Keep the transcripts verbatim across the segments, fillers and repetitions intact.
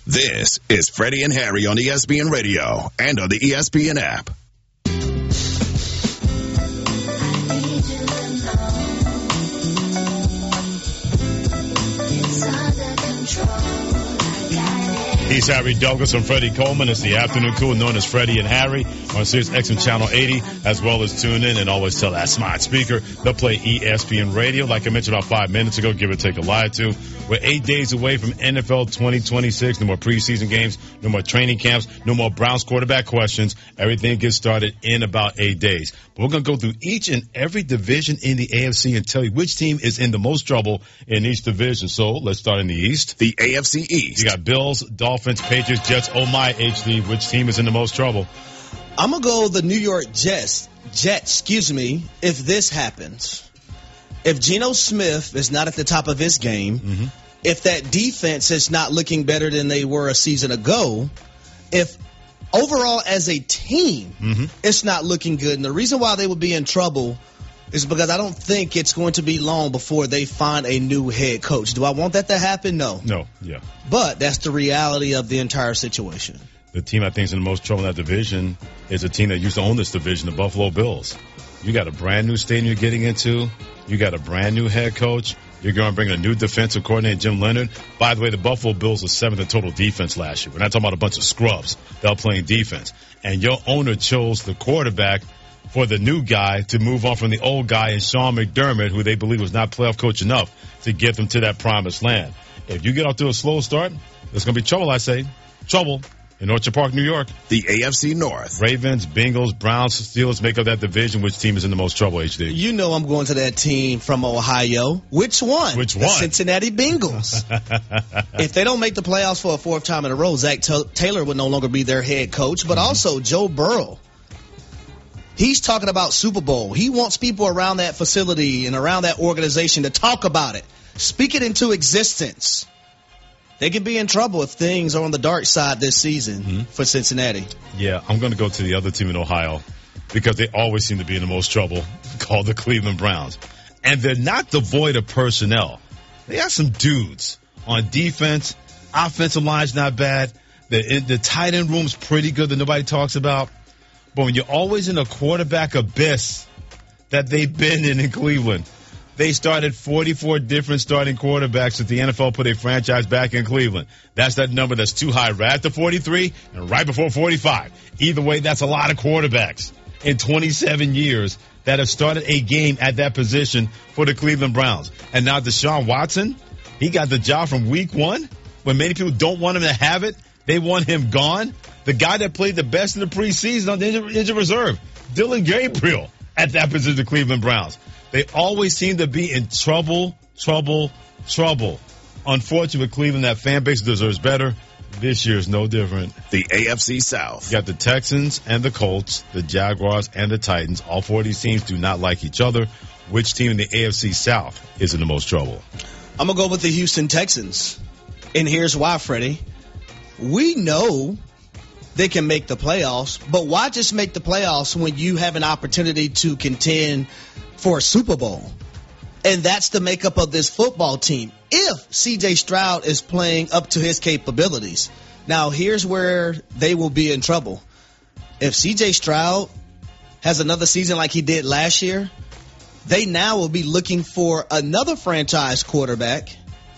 This is Freddie and Harry on E S P N Radio and on the E S P N app. He's Harry Douglas and Freddie Coleman. It's the afternoon crew known as Freddie and Harry on Sirius X M Channel eighty, as well as tune in and always tell that smart speaker they'll play E S P N Radio. Like I mentioned about five minutes ago, give or take a lie to. We're eight days away from N F L twenty twenty-six. No more preseason games, no more training camps, no more Browns quarterback questions. Everything gets started in about eight days. But we're going to go through each and every division in the A F C and tell you which team is in the most trouble in each division. So let's start in the East. The A F C East. You got Bills, Dolphins, Patriots, Jets. Oh my, H D, which team is in the most trouble? I'm going to go the New York Jets, Jets, excuse me, if this happens. If Geno Smith is not at the top of his game, mm-hmm. if that defense is not looking better than they were a season ago, if overall as a team mm-hmm. it's not looking good, and the reason why they would be in trouble is because I don't think it's going to be long before they find a new head coach. Do I want that to happen? No. No, yeah. But that's the reality of the entire situation. The team I think is in the most trouble in that division is a team that used to own this division, the Buffalo Bills. You got a brand new stadium you're getting into. You got a brand new head coach. You're going to bring a new defensive coordinator, Jim Leonard. By the way, the Buffalo Bills were seventh in total defense last year. We're not talking about a bunch of scrubs. They're playing defense. And your owner chose the quarterback for the new guy to move on from the old guy and Sean McDermott, who they believe was not playoff coach enough to get them to that promised land. If you get off to a slow start, there's going to be trouble, I say. Trouble. In Orchard Park, New York. The A F C North. Bengals, Bengals, Browns, Steelers make up that division. Which team is in the most trouble, H D? You know I'm going to that team from Ohio. Which one? Which one? The Cincinnati Bengals. If they don't make the playoffs for a fourth time in a row, Zach T- Taylor would no longer be their head coach, but mm-hmm. also Joe Burrow. He's talking about Super Bowl. He wants people around that facility and around that organization to talk about it. Speak it into existence. They can be in trouble if things are on the dark side this season mm-hmm. for Cincinnati. Yeah, I'm going to go to the other team in Ohio because they always seem to be in the most trouble, called the Cleveland Browns. And they're not devoid of personnel. They got some dudes on defense. Offensive line's not bad. The, the tight end room's pretty good that nobody talks about. But when you're always in a quarterback abyss that they've been in in Cleveland, they started forty-four different starting quarterbacks since the N F L put a franchise back in Cleveland. That's that number that's too high right after forty-three and right before forty-five. Either way, that's a lot of quarterbacks in twenty-seven years that have started a game at that position for the Cleveland Browns. And now Deshaun Watson, he got the job from week one when many people don't want him to have it. They want him gone. The guy that played the best in the preseason on the injured reserve, Dylan Gabriel, at that position, the Cleveland Browns. They always seem to be in trouble, trouble, trouble. Unfortunately, Cleveland, that fan base deserves better. This year is no different. The A F C South. You got the Texans and the Colts, the Jaguars and the Titans. All four of these teams do not like each other. Which team in the A F C South is in the most trouble? I'm going to go with the Houston Texans. And here's why, Freddie. We know they can make the playoffs, but why just make the playoffs when you have an opportunity to contend for a Super Bowl? And that's the makeup of this football team. If C J Stroud is playing up to his capabilities. Now, here's where they will be in trouble. If C J Stroud has another season like he did last year, they now will be looking for another franchise quarterback,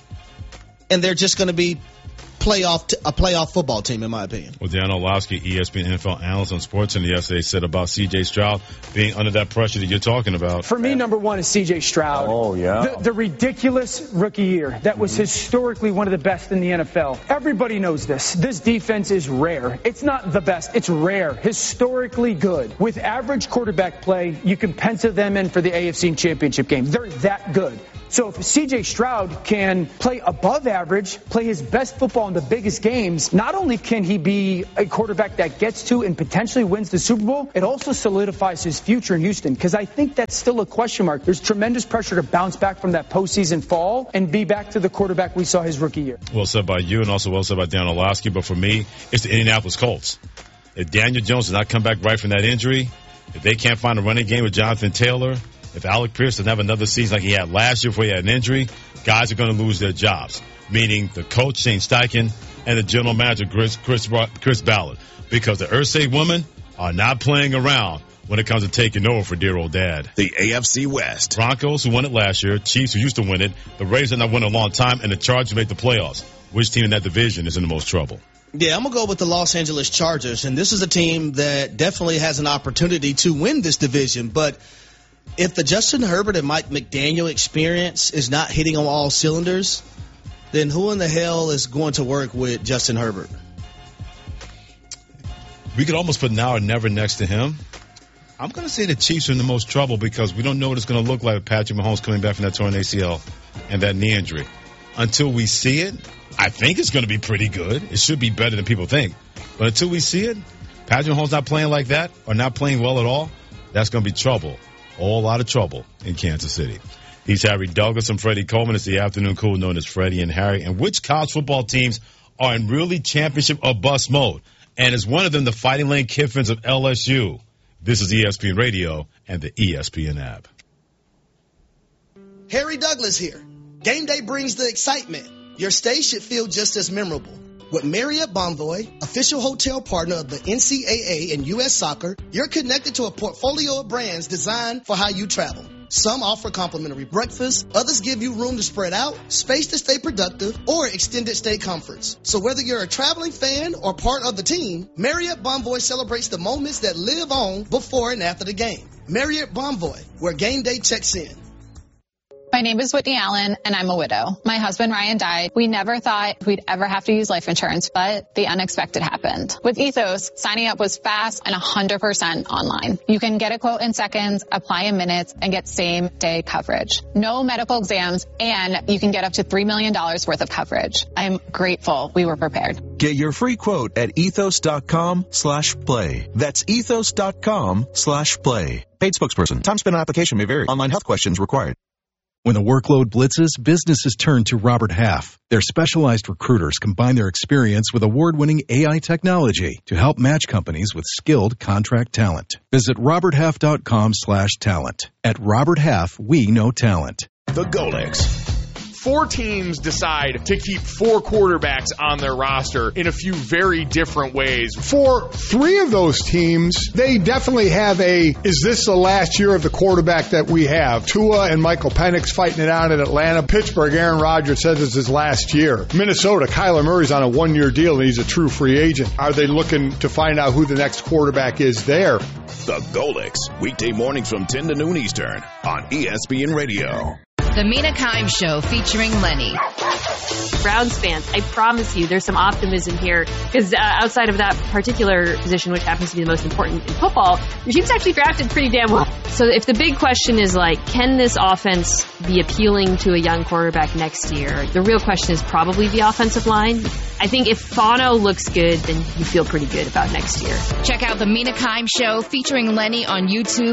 and they're just going to be playoff t- a playoff football team, in my opinion. Well, Dan Orlovsky, E S P N N F L analyst on SportsCenter yesterday, said about C J Stroud being under that pressure that you're talking about. For me, number one is C J Stroud. Oh, yeah. The, the ridiculous rookie year. That was historically one of the best in the N F L. Everybody knows this. This defense is rare. It's not the best. It's rare. Historically good. With average quarterback play, you can pencil them in for the A F C Championship game. They're that good. So if C J Stroud can play above average, play his best football in the biggest games, not only can he be a quarterback that gets to and potentially wins the Super Bowl, it also solidifies his future in Houston, because I think that's still a question mark. There's tremendous pressure to bounce back from that postseason fall and be back to the quarterback we saw his rookie year. Well said by you, and also well said by Dan Orlovsky, but for me, it's the Indianapolis Colts. If Daniel Jones does not come back right from that injury, if they can't find a running game with Jonathan Taylor, if Alec Pierce doesn't have another season like he had last year before he had an injury, guys are going to lose their jobs. Meaning the coach, Shane Steichen, and the general manager, Chris, Chris, Chris Ballard, because the Irsay women are not playing around when it comes to taking over for dear old dad. The A F C West. Broncos, who won it last year, Chiefs, who used to win it, the Raiders have not won it a long time, and the Chargers made the playoffs. Which team in that division is in the most trouble? Yeah, I'm going to go with the Los Angeles Chargers, and this is a team that definitely has an opportunity to win this division, but if the Justin Herbert and Mike McDaniel experience is not hitting on all cylinders, then who in the hell is going to work with Justin Herbert? We could almost put now or never next to him. I'm going to say the Chiefs are in the most trouble because we don't know what it's going to look like with Patrick Mahomes coming back from that torn A C L and that knee injury. Until we see it, I think it's going to be pretty good. It should be better than people think. But until we see it, Patrick Mahomes not playing like that or not playing well at all, that's going to be trouble. A whole lot of trouble in Kansas City. He's Harry Douglas and Freddie Coleman. It's the afternoon crew known as Freddie and Harry. And which college football teams are in really championship or bust mode? And is one of them the Fighting Lane Kiffins of L S U? This is E S P N Radio and the E S P N app. Harry Douglas here. Game day brings the excitement. Your stay should feel just as memorable. With Marriott Bonvoy, official hotel partner of the N C double A and U S Soccer, you're connected to a portfolio of brands designed for how you travel. Some offer complimentary breakfast, others give you room to spread out, space to stay productive, or extended stay comforts. So whether you're a traveling fan or part of the team, Marriott Bonvoy celebrates the moments that live on before and after the game. Marriott Bonvoy, where game day checks in. My name is Whitney Allen, and I'm a widow. My husband, Ryan, died. We never thought we'd ever have to use life insurance, but the unexpected happened. With Ethos, signing up was fast and one hundred percent online. You can get a quote in seconds, apply in minutes, and get same-day coverage. No medical exams, and you can get up to three million dollars worth of coverage. I'm grateful we were prepared. Get your free quote at ethos.com slash play. That's ethos.com slash play. Paid spokesperson. Time spent on application may vary. Online health questions required. When the workload blitzes, businesses turn to Robert Half. Their specialized recruiters combine their experience with award-winning A I technology to help match companies with skilled contract talent. Visit roberthalf.com slash talent. At Robert Half, we know talent. The Golix. Four teams decide to keep four quarterbacks on their roster in a few very different ways. For three of those teams, they definitely have a, is this the last year of the quarterback that we have? Tua and Michael Penix fighting it out in Atlanta. Pittsburgh, Aaron Rodgers says it's his last year. Minnesota, Kyler Murray's on a one-year deal and he's a true free agent. Are they looking to find out who the next quarterback is there? The Golix, weekday mornings from ten to noon Eastern on E S P N Radio. The Mina Kimes Show featuring Lenny. Browns fans, I promise you there's some optimism here because uh, outside of that particular position, which happens to be the most important in football, your team's actually drafted pretty damn well. So if the big question is like, can this offense be appealing to a young quarterback next year? The real question is probably the offensive line. I think if Fano looks good, then you feel pretty good about next year. Check out The Mina Kimes Show featuring Lenny on YouTube